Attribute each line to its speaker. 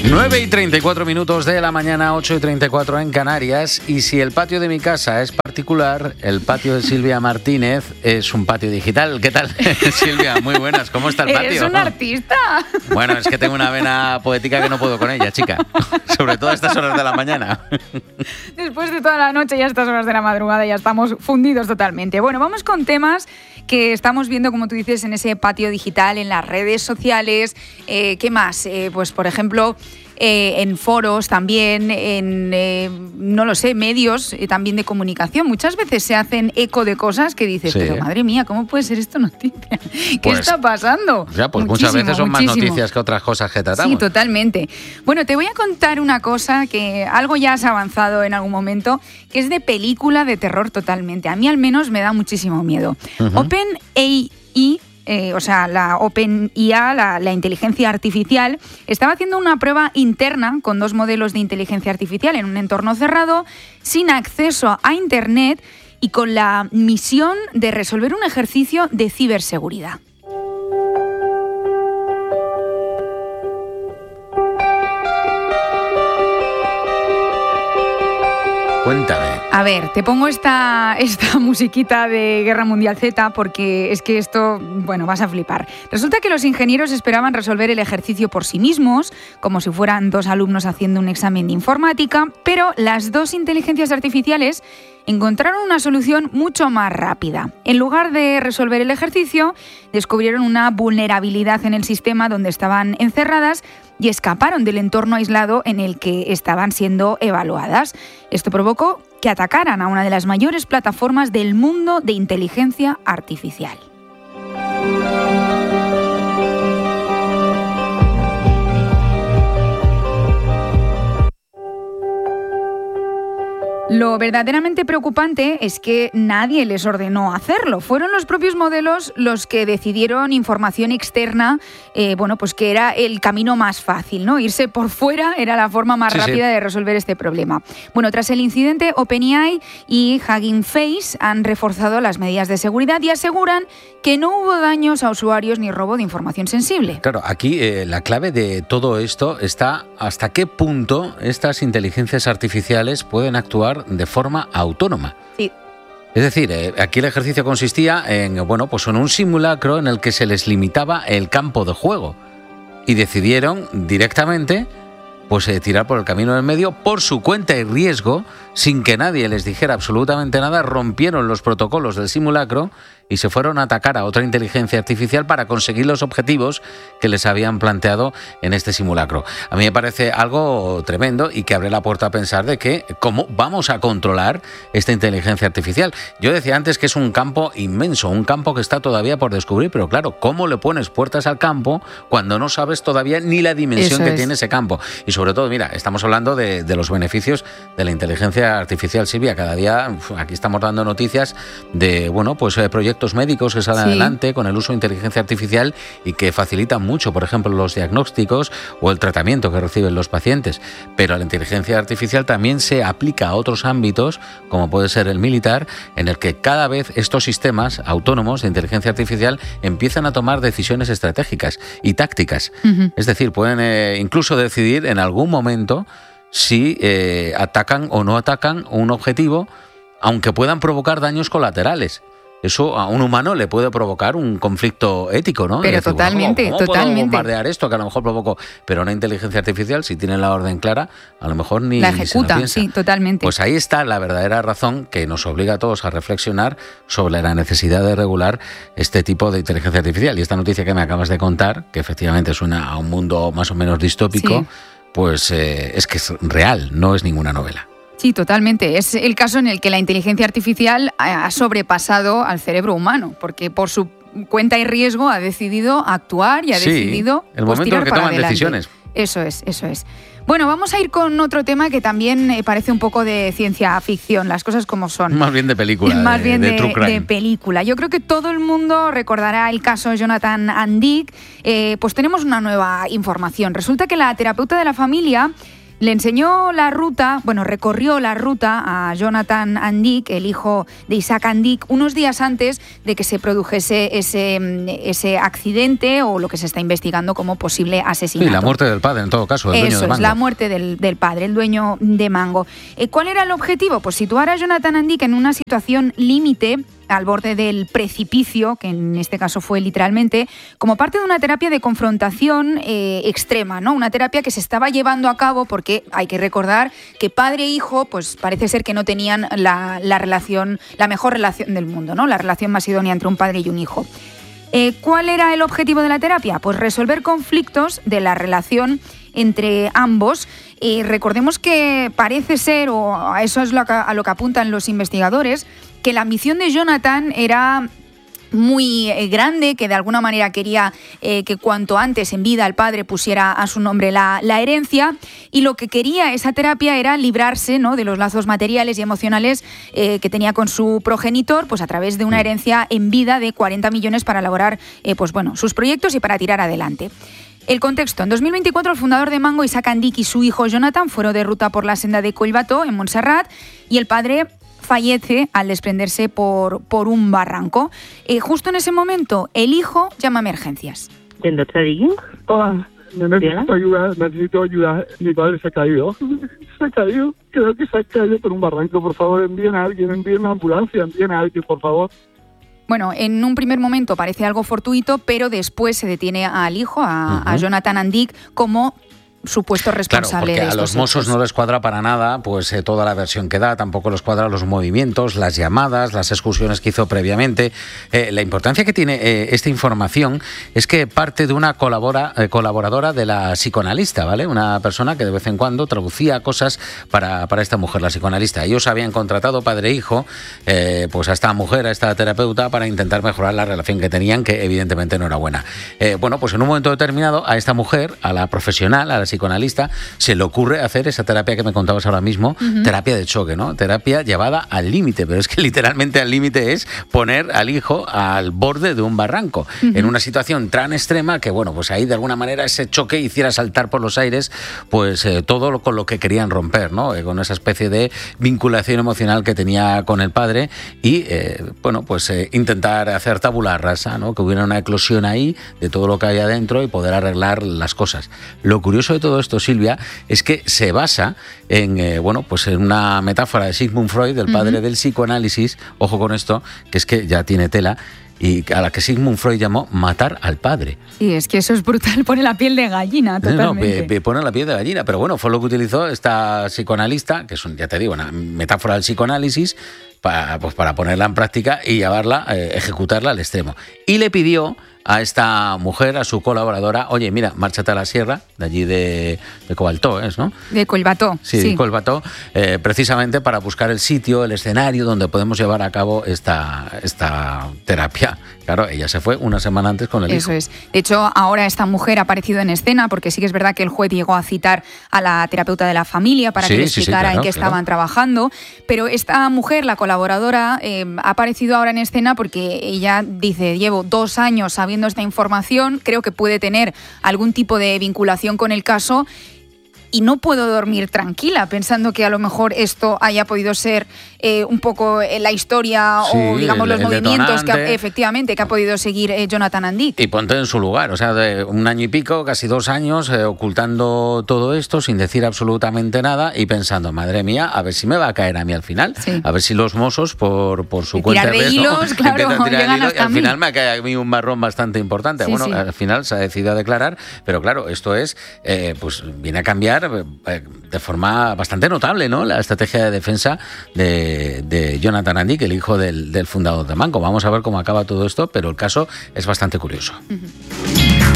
Speaker 1: 9:34 de la mañana, 8:34 en Canarias. Y si el patio de mi casa es particular, el patio de Silvia Martínez es un patio digital. ¿Qué tal, Silvia? Muy buenas. ¿Cómo está el patio?
Speaker 2: ¿Eres un artista?
Speaker 1: Bueno, es que tengo una vena poética que no puedo con ella, chica. Sobre todo a estas horas de la mañana.
Speaker 2: Después de toda la noche y a estas horas de la madrugada ya estamos fundidos totalmente. Bueno, vamos con temas que estamos viendo, como tú dices, en ese patio digital, en las redes sociales. ¿Qué más? Pues, por ejemplo, en foros también, en, no lo sé, medios también de comunicación. Muchas veces se hacen eco de cosas que dices, pero madre mía, ¿cómo puede ser esto noticia? ¿Qué está pasando?
Speaker 1: Ya, pues muchas veces son más noticias que otras cosas que tratamos.
Speaker 2: Sí, totalmente. Bueno, te voy a contar una cosa que algo ya has avanzado en algún momento, que es de película de terror totalmente. A mí al menos me da muchísimo miedo. OpenAI, o sea, la OpenIA, la inteligencia artificial, estaba haciendo una prueba interna con 2 modelos de inteligencia artificial en un entorno cerrado, sin acceso a Internet y con la misión de resolver un ejercicio de ciberseguridad.
Speaker 1: Cuéntame.
Speaker 2: A ver, te pongo esta musiquita de Guerra Mundial Z porque es que esto, bueno, vas a flipar. Resulta que los ingenieros esperaban resolver el ejercicio por sí mismos, como si fueran 2 alumnos haciendo un examen de informática, pero las 2 inteligencias artificiales encontraron una solución mucho más rápida. En lugar de resolver el ejercicio, descubrieron una vulnerabilidad en el sistema donde estaban encerradas y escaparon del entorno aislado en el que estaban siendo evaluadas. Esto provocó que atacaran a una de las mayores plataformas del mundo de inteligencia artificial. Lo verdaderamente preocupante es que nadie les ordenó hacerlo. Fueron los propios modelos los que decidieron información externa, pues que era el camino más fácil, ¿no? Irse por fuera era la forma más rápida de resolver este problema. Bueno, tras el incidente, OpenAI y Hugging Face han reforzado las medidas de seguridad y aseguran que no hubo daños a usuarios ni robo de información sensible.
Speaker 1: Claro, aquí la clave de todo esto está hasta qué punto estas inteligencias artificiales pueden actuar de forma autónoma.
Speaker 2: Sí.
Speaker 1: Es decir, aquí el ejercicio consistía en un simulacro en el que se les limitaba el campo de juego y decidieron directamente tirar por el camino del medio por su cuenta y riesgo, sin que nadie les dijera absolutamente nada. Rompieron los protocolos del simulacro y se fueron a atacar a otra inteligencia artificial para conseguir los objetivos que les habían planteado en este simulacro. A mí me parece algo tremendo y que abre la puerta a pensar de que cómo vamos a controlar esta inteligencia artificial. Yo decía antes que es un campo inmenso, un campo que está todavía por descubrir, pero claro, ¿cómo le pones puertas al campo cuando no sabes todavía ni la dimensión que tiene ese campo? Y sobre todo, mira, estamos hablando de los beneficios de la inteligencia artificial, Silvia. Cada día aquí estamos dando noticias de proyectos médicos que salen adelante con el uso de inteligencia artificial y que facilitan mucho, por ejemplo, los diagnósticos o el tratamiento que reciben los pacientes. Pero la inteligencia artificial también se aplica a otros ámbitos, como puede ser el militar, en el que cada vez estos sistemas autónomos de inteligencia artificial empiezan a tomar decisiones estratégicas y tácticas. Es decir, pueden incluso decidir en algún momento si atacan o no atacan un objetivo, aunque puedan provocar daños colaterales. Eso a un humano le puede provocar un conflicto ético, ¿no?
Speaker 2: Pero
Speaker 1: decir,
Speaker 2: totalmente,
Speaker 1: ¿cómo puedo bombardear esto que a lo mejor provocó? Pero una inteligencia artificial, si tiene la orden clara, a lo mejor ni
Speaker 2: la ejecuta,
Speaker 1: ni se lo piensa.
Speaker 2: Sí, totalmente.
Speaker 1: Pues ahí está la verdadera razón que nos obliga a todos a reflexionar sobre la necesidad de regular este tipo de inteligencia artificial. Y esta noticia que me acabas de contar, que efectivamente suena a un mundo más o menos distópico, es que es real, no es ninguna novela.
Speaker 2: Sí, totalmente. Es el caso en el que la inteligencia artificial ha sobrepasado al cerebro humano, porque por su cuenta y riesgo ha decidido actuar y ha decidido
Speaker 1: el momento
Speaker 2: tirar
Speaker 1: en que
Speaker 2: para
Speaker 1: toman
Speaker 2: adelante.
Speaker 1: decisiones.
Speaker 2: Eso es. Bueno, vamos a ir con otro tema que también parece un poco de ciencia ficción, las cosas como son.
Speaker 1: Más bien de película,
Speaker 2: Más bien
Speaker 1: de true crime.
Speaker 2: De película. Yo creo que todo el mundo recordará el caso Jonathan and Dick. Pues tenemos una nueva información. Resulta que la terapeuta de la familia Le enseñó la ruta, recorrió la ruta a Jonathan Andick, el hijo de Isaac Andick, unos días antes de que se produjese ese accidente o lo que se está investigando como posible asesinato.
Speaker 1: Sí, la muerte del padre, en todo caso, del dueño de Mango.
Speaker 2: Eso es, la muerte del padre, el dueño de Mango. ¿Cuál era el objetivo? Pues situar a Jonathan Andick en una situación límite, al borde del precipicio, que en este caso fue literalmente, como parte de una terapia de confrontación extrema, ¿no? Una terapia que se estaba llevando a cabo porque hay que recordar que padre e hijo, pues parece ser que no tenían la mejor relación del mundo, ¿no? La relación más idónea entre un padre y un hijo. ¿Cuál era el objetivo de la terapia? Pues resolver conflictos de la relación entre ambos. Recordemos que parece ser, o eso es a lo que apuntan los investigadores, que la ambición de Jonathan era muy grande, que de alguna manera quería que cuanto antes en vida el padre pusiera a su nombre la herencia, y lo que quería esa terapia era librarse, ¿no?, de los lazos materiales y emocionales que tenía con su progenitor, pues a través de una herencia en vida de 40 millones para elaborar sus proyectos y para tirar adelante. El contexto. En 2024, el fundador de Mango, Isaac Andick, y su hijo Jonathan fueron de ruta por la senda de Collbató, en Montserrat, y el padre fallece al desprenderse por un barranco. Justo en ese momento, el hijo llama a emergencias.
Speaker 3: Hola, necesito ayuda. Mi padre se ha caído. Creo que se ha caído por un barranco. Por favor, envíen a alguien, envíen una ambulancia, envíen a alguien, por favor.
Speaker 2: Bueno, en un primer momento parece algo fortuito, pero después se detiene al hijo, a Jonathan Andick, como supuesto responsable de estos hechos.
Speaker 1: A los Mossos no les cuadra para nada pues toda la versión que da, tampoco les cuadra los movimientos, las llamadas, las excursiones que hizo previamente. La importancia que tiene esta información es que parte de una colaboradora de la psicoanalista, ¿vale? Una persona que de vez en cuando traducía cosas para esta mujer, la psicoanalista. Ellos habían contratado, padre e hijo, pues a esta mujer, a esta terapeuta, para intentar mejorar la relación que tenían, que evidentemente no era buena. Pues en un momento determinado a esta mujer, a la profesional, a la psicoanalista, se le ocurre hacer esa terapia que me contabas ahora mismo, terapia de choque, ¿no? Terapia llevada al límite, pero es que literalmente al límite es poner al hijo al borde de un barranco, en una situación tan extrema que, pues ahí de alguna manera ese choque hiciera saltar por los aires pues todo con lo que querían romper, ¿no? Con esa especie de vinculación emocional que tenía con el padre y, intentar hacer tabula rasa, ¿no? Que hubiera una eclosión ahí de todo lo que hay adentro y poder arreglar las cosas. Lo curioso de todo esto, Silvia, es que se basa en una metáfora de Sigmund Freud, el padre del psicoanálisis, ojo con esto, que es que ya tiene tela, y a la que Sigmund Freud llamó matar al padre.
Speaker 2: Sí, es que eso es brutal, pone la piel de gallina totalmente.
Speaker 1: Pone la piel de gallina, pero fue lo que utilizó esta psicoanalista, que es, ya te digo, una metáfora del psicoanálisis, para ponerla en práctica y llevarla, ejecutarla al extremo. Y le pidió a esta mujer, a su colaboradora, oye, mira, márchate a la sierra, de allí de Collbató, ¿no?
Speaker 2: De Collbató.
Speaker 1: Sí, Collbató, precisamente para buscar el sitio, el escenario donde podemos llevar a cabo esta terapia. Claro, ella se fue una semana antes con el hijo.
Speaker 2: Eso es. De hecho, ahora esta mujer ha aparecido en escena, porque sí que es verdad que el juez llegó a citar a la terapeuta de la familia para que le explicara en qué estaban trabajando, pero esta mujer, la colaboradora, ha aparecido ahora en escena porque ella dice, llevo 2 años sabiendo esta información, creo que puede tener algún tipo de vinculación con el caso y no puedo dormir tranquila pensando que a lo mejor esto haya podido ser un poco la historia o digamos los movimientos que ha podido seguir Jonathan Andick.
Speaker 1: Y ponte en su lugar, o sea, de 1 año y pico, casi 2 años, ocultando todo esto sin decir absolutamente nada y pensando, madre mía, a ver si me va a caer a mí al final, a ver si los Mossos por su cuenta
Speaker 2: de hilos, claro, llegan hasta
Speaker 1: y al final me cae a mí un marrón bastante importante. Al final se ha decidido a declarar, pero claro, esto es, viene a cambiar de forma bastante notable, ¿no?, la estrategia de defensa de Jonathan Andick, el hijo del fundador de Mango. Vamos a ver cómo acaba todo esto, pero el caso es bastante curioso.